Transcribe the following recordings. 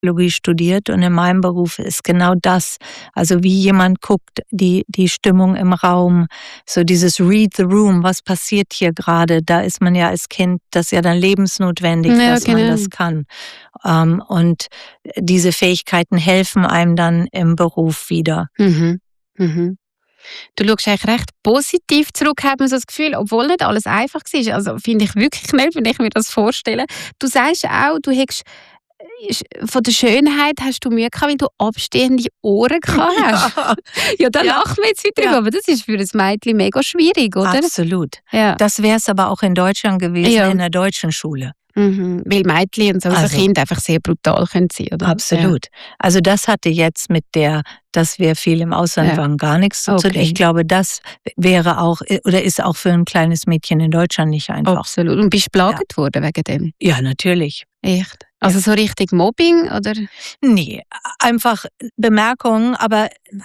Psychologie studiert und in meinem Beruf ist genau das. Also wie jemand guckt, die Stimmung im Raum, so dieses Read the Room, was passiert hier gerade? Da ist man ja als Kind, das ist ja dann lebensnotwendig, dass man das kann. Und diese Fähigkeiten helfen einem dann im Beruf wieder. Du schaust eigentlich recht positiv zurück, hat man so das Gefühl, obwohl nicht alles einfach war. Also finde ich wirklich nett, wenn ich mir das vorstelle. Du sagst auch, du hättest von der Schönheit hast du Mühe gehabt, weil du abstehende Ohren gehabt hast. Ja, da lachen wir jetzt wieder drüber, aber das ist für ein Mädchen mega schwierig, oder? Absolut. Ja. Das wäre es aber auch in Deutschland gewesen, in der deutschen Schule. Weil Mädchen und so also Kinder einfach sehr brutal können sein, oder? Absolut. Ja. Also das hatte jetzt mit dass wir viel im Ausland waren, gar nichts zu tun. Ich glaube, das wäre auch, oder ist auch für ein kleines Mädchen in Deutschland nicht einfach. Absolut. Und bist du belagert worden wegen dem? Ja, natürlich. Echt? Also so richtig Mobbing, oder? Nee, einfach Bemerkungen, aber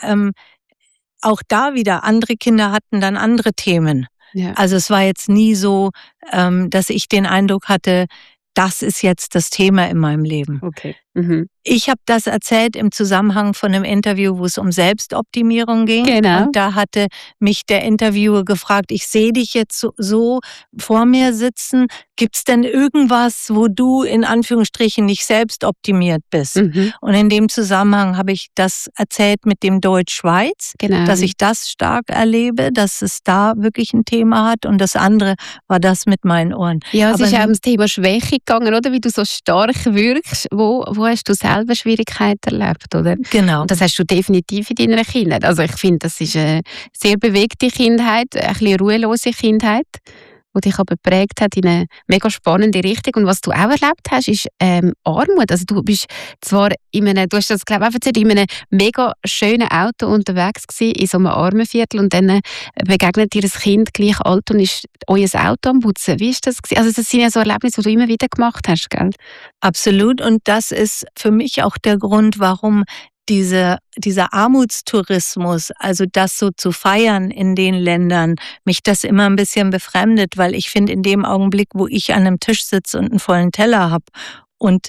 auch da wieder, andere Kinder hatten dann andere Themen. Ja. Also es war jetzt nie so, dass ich den Eindruck hatte, das ist jetzt das Thema in meinem Leben. Okay. Ich habe das erzählt im Zusammenhang von einem Interview, wo es um Selbstoptimierung ging. Genau. Und da hatte mich der Interviewer gefragt, ich sehe dich jetzt so vor mir sitzen. Gibt's denn irgendwas, wo du in Anführungsstrichen nicht selbstoptimiert bist? Und in dem Zusammenhang habe ich das erzählt mit dem Deutsch-Schweiz, dass ich das stark erlebe, dass es da wirklich ein Thema hat. Und das andere war das mit meinen Ohren. Ja, es ist auch ums Thema Schwäche gegangen, oder? Wie du so stark wirkst. Wo hast du selber Schwierigkeiten erlebt, oder? Genau. Und das hast du definitiv in deiner Kindheit. Also ich finde, das ist eine sehr bewegte Kindheit, ein bisschen ruhelose Kindheit, die dich aber geprägt hat in eine mega spannende Richtung. Und was du auch erlebt hast, ist Armut. Also du bist zwar du hast das glaube ich auch erzählt, in einem mega schönen Auto unterwegs gewesen, in so einem Armenviertel und dann begegnet dir ein Kind gleich alt und ist euer Auto am Putzen. Wie ist das gewesen? Also das sind ja so Erlebnisse, die du immer wieder gemacht hast, gell? Absolut. Und das ist für mich auch der Grund, warum dieser Armutstourismus, also das so zu feiern in den Ländern, mich das immer ein bisschen befremdet, weil ich finde, in dem Augenblick, wo ich an einem Tisch sitze und einen vollen Teller habe und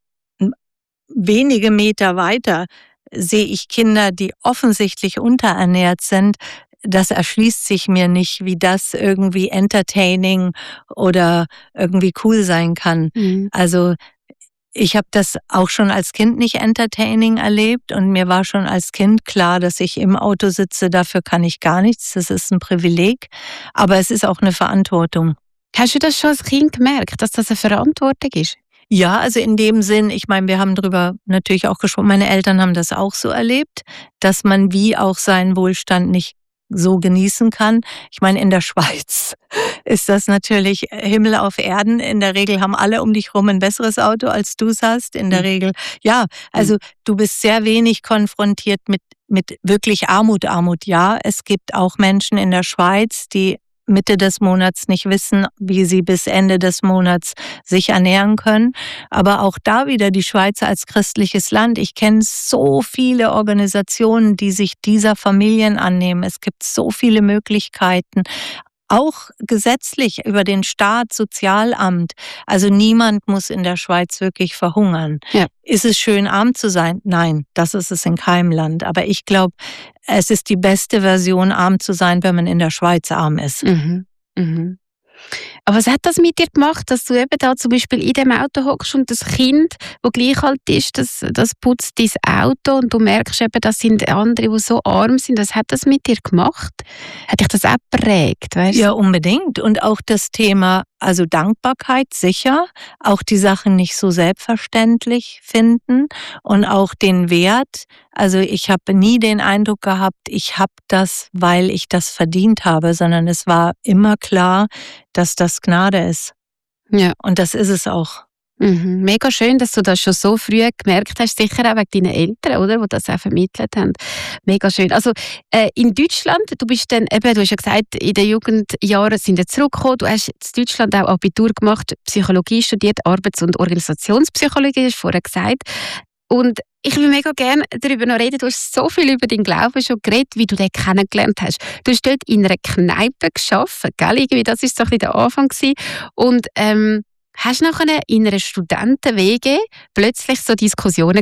wenige Meter weiter sehe ich Kinder, die offensichtlich unterernährt sind, das erschließt sich mir nicht, wie das irgendwie entertaining oder irgendwie cool sein kann. Also ich habe das auch schon als Kind nicht entertaining erlebt und mir war schon als Kind klar, dass ich im Auto sitze, dafür kann ich gar nichts, das ist ein Privileg, aber es ist auch eine Verantwortung. Hast du das schon als Kind gemerkt, dass das eine Verantwortung ist? Ja, also in dem Sinn, ich meine, wir haben darüber natürlich auch gesprochen, meine Eltern haben das auch so erlebt, dass man wie auch seinen Wohlstand nicht so genießen kann. Ich meine, in der Schweiz ist das natürlich Himmel auf Erden. In der Regel haben alle um dich rum ein besseres Auto, als du es hast. In der Regel, ja, also du bist sehr wenig konfrontiert mit wirklich Armut. Ja, es gibt auch Menschen in der Schweiz, die Mitte des Monats nicht wissen, wie sie bis Ende des Monats sich ernähren können. Aber auch da wieder die Schweiz als christliches Land. Ich kenne so viele Organisationen, die sich dieser Familien annehmen. Es gibt so viele Möglichkeiten. Auch gesetzlich über den Staat, Sozialamt. Also niemand muss in der Schweiz wirklich verhungern. Ja. Ist es schön, arm zu sein? Nein, das ist es in keinem Land. Aber ich glaube, es ist die beste Version, arm zu sein, wenn man in der Schweiz arm ist. Aber was hat das mit dir gemacht, dass du eben da zum Beispiel in dem Auto hockst und das Kind, das gleich alt ist, das putzt dein Auto und du merkst eben, das sind andere, die so arm sind. Was hat das mit dir gemacht? Hat dich das auch geprägt? Weißt? Ja, unbedingt. Und auch das Thema, also Dankbarkeit, sicher. Auch die Sachen nicht so selbstverständlich finden und auch den Wert. Also ich habe nie den Eindruck gehabt, ich habe das, weil ich das verdient habe, sondern es war immer klar, dass das Gnade ist. Ja. Und das ist es auch. Mega schön, dass du das schon so früh gemerkt hast, sicher auch wegen deinen Eltern, oder, die das auch vermittelt haben. Mega schön. Also in Deutschland, du bist dann eben, du hast ja gesagt, in den Jugendjahren sind wir zurückgekommen, du hast in Deutschland auch Abitur gemacht, Psychologie studiert, Arbeits- und Organisationspsychologie, hast du vorher gesagt. Und ich will mega gerne darüber noch reden. Du hast so viel über deinen Glauben schon geredet, wie du den kennengelernt hast. Du hast dort in einer Kneipe gearbeitet, gell? Irgendwie, das war so ein bisschen der Anfang gewesen. Und Hast du nachher in einer Studenten-WG plötzlich so Diskussionen